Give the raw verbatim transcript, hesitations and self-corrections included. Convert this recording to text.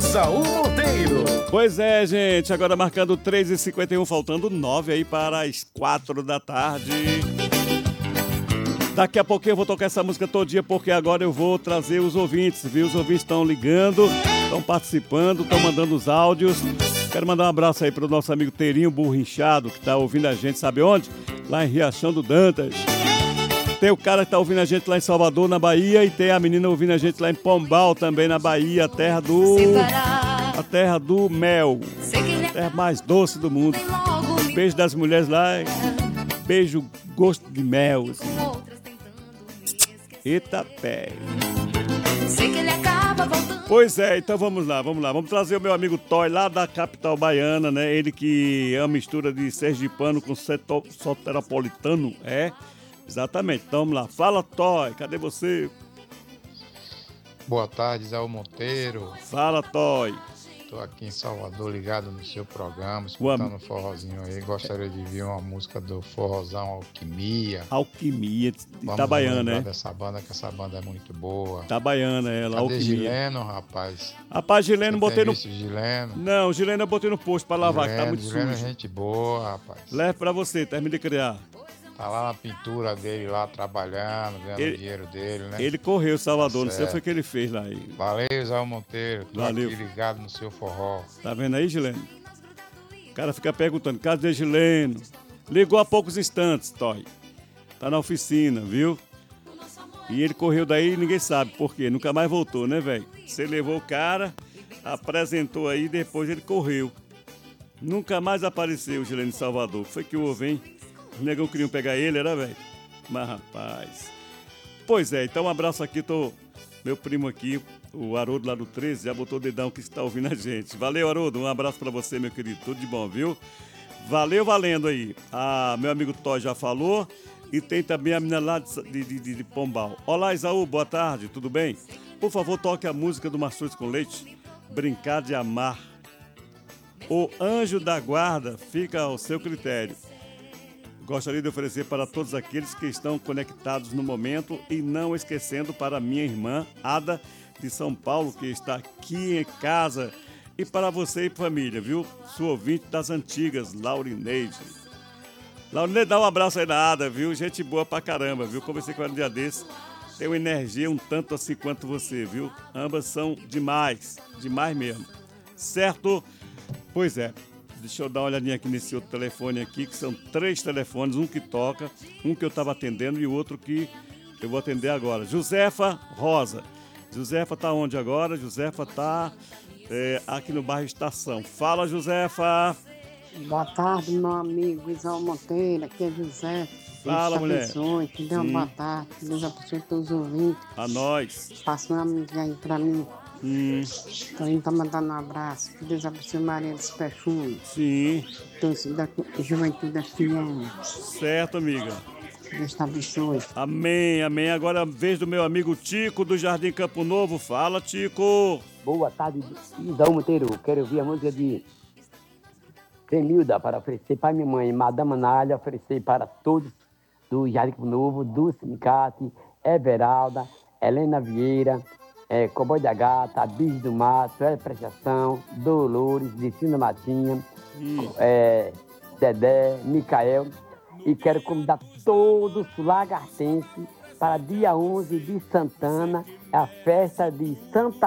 Isaú Monteiro. Pois é, gente, agora marcando três e cinquenta e um, faltando nove aí para as quatro da tarde. Daqui a pouquinho eu vou tocar essa música todo dia, porque agora eu vou trazer os ouvintes, viu? Os ouvintes estão ligando, estão participando, estão mandando os áudios. Quero mandar um abraço aí para o nosso amigo Teirinho Burro Inchado, que está ouvindo a gente, sabe onde? Lá em Riachão do Dantas. Tem o cara que está ouvindo a gente lá em Salvador, na Bahia, e tem a menina ouvindo a gente lá em Pombal, também na Bahia, a terra do... a terra do mel, a terra mais doce do mundo. Beijo das mulheres lá, beijo gosto de mel. Assim. Eita pé. Pois é, então vamos lá, vamos lá. Vamos trazer o meu amigo Toy lá da capital baiana, né? Ele que é uma mistura de sergipano com seto- soteropolitano, é? Exatamente, então vamos lá. Fala, Toy, cadê você? Boa tarde, Zé Monteiro. Fala, Toy. Estou aqui em Salvador, ligado no seu programa, escutando um forrozinho aí. Gostaria de ouvir uma música do forrozão Alquimia. Alquimia, de Vamos Itabaiana, né? dessa banda, que essa banda é muito boa. Itabaiana, ela, Cadê Alquimia. Gileno, rapaz? Rapaz, Gileno, Você botei tem no... visto Gileno? Não, Gileno eu botei no posto pra lavar, que tá Gileno, muito Gileno é sujo. gente boa, rapaz. Leve pra você, termine de criar. Tá lá na pintura dele, lá trabalhando, ganhando Ele- o dinheiro dele, né? Ele correu Salvador, Tá não sei o que certo. foi que ele fez lá. aí. Valeu, Zé Monteiro. Tô Valeu. aqui ligado no seu forró. Tá vendo aí, Gileno? O cara fica perguntando, cadê Gileno? Ligou há poucos instantes, Toy. Tá na oficina, viu? E ele correu daí e ninguém sabe por quê. Nunca mais voltou, né, velho? Você levou o cara, apresentou aí, depois ele correu. Nunca mais apareceu o Gileno em Salvador. O que foi que houve, hein? Os negão queriam pegar ele, era, velho? Mas, rapaz... Pois é, então um abraço aqui, tô... Meu primo aqui, o Haroldo lá do treze, já botou o dedão que está ouvindo a gente. Valeu, Haroldo, um abraço pra você, meu querido. Tudo de bom, viu? Valeu, valendo aí. Ah, meu amigo Tó já falou. E tem também a menina lá de, de, de, de Pombal. Olá, Isaú, boa tarde, tudo bem? Por favor, toque a música do Mastruz com Leite, Brincar de Amar. O Anjo da Guarda fica ao seu critério. Gostaria de oferecer para todos aqueles que estão conectados no momento e não esquecendo para minha irmã, Ada, de São Paulo, que está aqui em casa. E para você e família, viu? Sua ouvinte das antigas, Laurineide. Laurineide, dá um abraço aí na Ada, viu? Gente boa pra caramba, viu? Conversei com ela um dia desse. Tem uma energia um tanto assim quanto você, viu? Ambas são demais, demais mesmo. Certo? Pois é. Deixa eu dar uma olhadinha aqui nesse outro telefone aqui, que são três telefones, um que toca, um que eu estava atendendo e outro que eu vou atender agora. Josefa Rosa. Josefa tá onde agora? Josefa tá é, aqui no bairro Estação. Fala, Josefa. Boa tarde, meu amigo Isaú Monteiro, aqui é José. Fala, Deus te mulher. abençoe, que dê uma Sim. boa tarde, que Deus abençoe todos os ouvintes. A nós. Passa uma amiga aí pra mim. Hum, Tô indo pra mandar um abraço. Que Deus abençoe Maria dos Perfumes. sim. Torcida da Juventude da Fiana. Certo, amiga. Deus te abençoe. Amém, amém. Agora a vez do meu amigo Tico, do Jardim Campo Novo. Fala, Tico. Boa tarde, Isaú Monteiro. Quero ouvir a música de Temilda para oferecer para minha mãe, Madama Nália, oferecer para todos do Jardim Campo Novo, do Sindicato, Everalda, Helena Vieira, é, Cowboy da Gata, Bicho do Mato, é Prestação, Dolores, Licina Matinha, é, Dedé, Micael. E quero convidar todos os lagartenses para dia onze de Santana, a festa de Santa